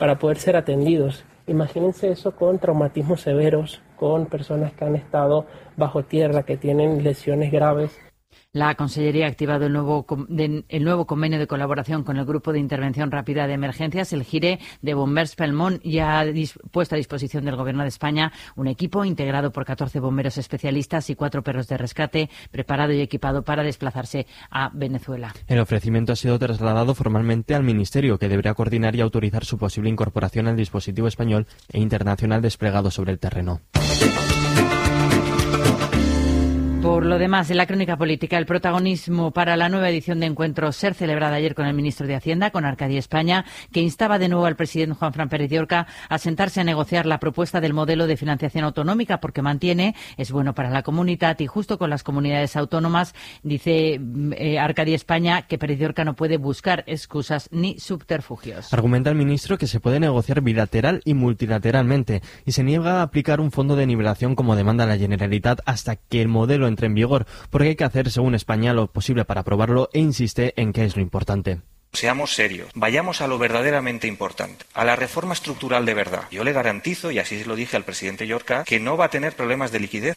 para poder ser atendidos. Imagínense eso con traumatismos severos, con personas que han estado bajo tierra, que tienen lesiones graves. La Consellería ha activado el nuevo convenio de colaboración con el Grupo de Intervención Rápida de Emergencias, el GIRE de Bombers Pelmont, y ha puesto a disposición del Gobierno de España un equipo integrado por 14 bomberos especialistas y 4 perros de rescate, preparado y equipado para desplazarse a Venezuela. El ofrecimiento ha sido trasladado formalmente al Ministerio, que deberá coordinar y autorizar su posible incorporación al dispositivo español e internacional desplegado sobre el terreno. Por lo demás, en la crónica política, el protagonismo para la nueva edición de Encuentro Ser, celebrada ayer con el ministro de Hacienda, con Arcadi España, que instaba de nuevo al presidente Juanfran Pérez de Oca a sentarse a negociar la propuesta del modelo de financiación autonómica, porque mantiene, es bueno para la comunidad y justo con las comunidades autónomas, dice Arcadi España, que Pérez de Oca no puede buscar excusas ni subterfugios. Argumenta el ministro que se puede negociar bilateral y multilateralmente y se niega a aplicar un fondo de nivelación como demanda la Generalitat hasta que el modelo entre en vigor, porque hay que hacer, según España, lo posible para aprobarlo e insiste en que es lo importante. Seamos serios, vayamos a lo verdaderamente importante, a la reforma estructural de verdad. Yo le garantizo, y así se lo dije al presidente Llorca, que no va a tener problemas de liquidez,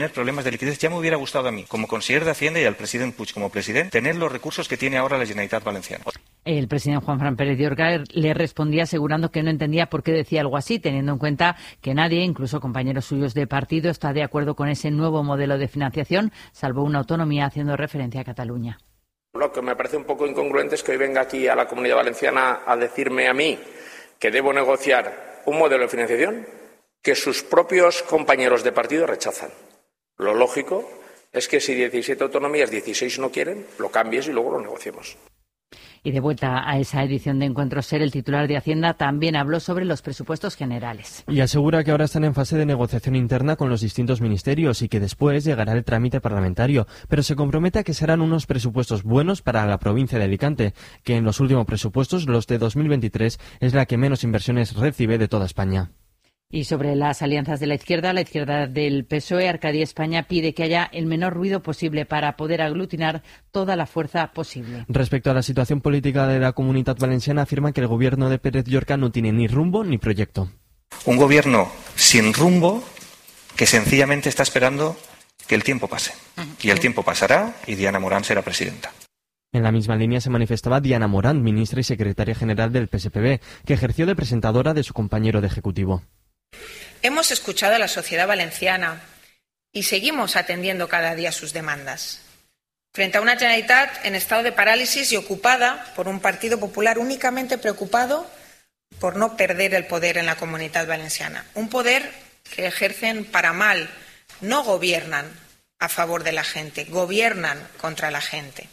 Ya me hubiera gustado a mí, como consejero de Hacienda y al presidente Puig como presidente, tener los recursos que tiene ahora la Generalitat Valenciana. El presidente Juanfran Pérez de Oca le respondía asegurando que no entendía por qué decía algo así, teniendo en cuenta que nadie, incluso compañeros suyos de partido, está de acuerdo con ese nuevo modelo de financiación, salvo una autonomía, haciendo referencia a Cataluña. Lo que me parece un poco incongruente es que hoy venga aquí a la Comunidad Valenciana a decirme a mí que debo negociar un modelo de financiación que sus propios compañeros de partido rechazan. Lo lógico es que si 17 autonomías, 16 no quieren, lo cambies y luego lo negociemos. Y de vuelta a esa edición de Encuentro Ser, el titular de Hacienda también habló sobre los presupuestos generales. Y asegura que ahora están en fase de negociación interna con los distintos ministerios y que después llegará el trámite parlamentario, pero se compromete a que serán unos presupuestos buenos para la provincia de Alicante, que en los últimos presupuestos, los de 2023, es la que menos inversiones recibe de toda España. Y sobre las alianzas de la izquierda del PSOE, Arcadi España pide que haya el menor ruido posible para poder aglutinar toda la fuerza posible. Respecto a la situación política de la Comunitat Valenciana, afirma que el gobierno de Pérez Llorca no tiene ni rumbo ni proyecto. Un gobierno sin rumbo que sencillamente está esperando que el tiempo pase. Y el tiempo pasará y Diana Morant será presidenta. En la misma línea se manifestaba Diana Morant, ministra y secretaria general del PSPB, que ejerció de presentadora de su compañero de ejecutivo. Hemos escuchado a la sociedad valenciana y seguimos atendiendo cada día sus demandas. Frente a una Generalitat en estado de parálisis y ocupada por un Partido Popular únicamente preocupado por no perder el poder en la Comunitat Valenciana. Un poder que ejercen para mal, no gobiernan a favor de la gente, gobiernan contra la gente.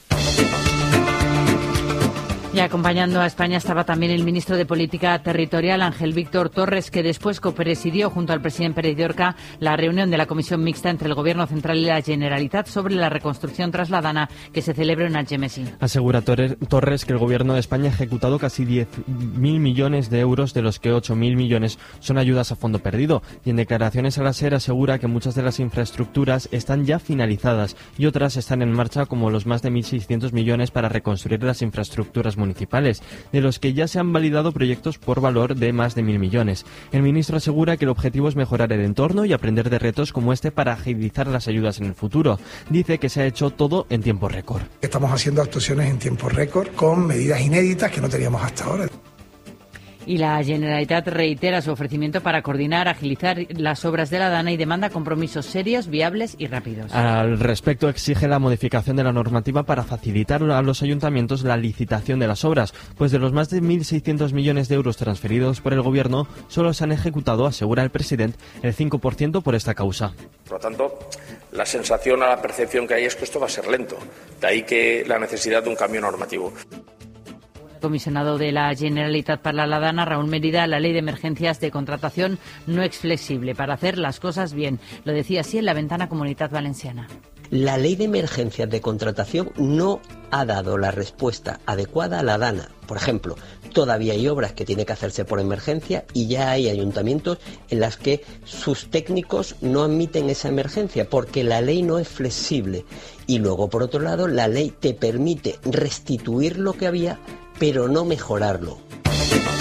Y acompañando a España estaba también el ministro de Política Territorial, Ángel Víctor Torres, que después copresidió junto al presidente Pérez de Oca la reunión de la Comisión Mixta entre el Gobierno Central y la Generalitat sobre la reconstrucción trasladana que se celebra en Algemesí. Asegura Torres que el Gobierno de España ha ejecutado casi 10.000 millones de euros, de los que 8.000 millones son ayudas a fondo perdido. Y en declaraciones a la SER asegura que muchas de las infraestructuras están ya finalizadas y otras están en marcha, como los más de 1.600 millones para reconstruir las infraestructuras municipales, de los que ya se han validado proyectos por valor de más de 1.000 millones. El ministro asegura que el objetivo es mejorar el entorno y aprender de retos como este para agilizar las ayudas en el futuro. Dice que se ha hecho todo en tiempo récord. Estamos haciendo actuaciones en tiempo récord con medidas inéditas que no teníamos hasta ahora. Y la Generalitat reitera su ofrecimiento para coordinar, agilizar las obras de la DANA y demanda compromisos serios, viables y rápidos. Al respecto, exige la modificación de la normativa para facilitar a los ayuntamientos la licitación de las obras, pues de los más de 1.600 millones de euros transferidos por el Gobierno, solo se han ejecutado, asegura el presidente, el 5% por esta causa. Por lo tanto, la sensación o la percepción que hay es que esto va a ser lento. De ahí que la necesidad de un cambio normativo. Comisionado de la Generalitat para la DANA, Raúl Mérida, la ley de emergencias de contratación no es flexible para hacer las cosas bien. Lo decía así en la ventana Comunitat Valenciana. La ley de emergencias de contratación no ha dado la respuesta adecuada a la DANA. Por ejemplo, todavía hay obras que tienen que hacerse por emergencia y ya hay ayuntamientos en las que sus técnicos no admiten esa emergencia porque la ley no es flexible. Y luego, por otro lado, la ley te permite restituir lo que había, pero no mejorarlo.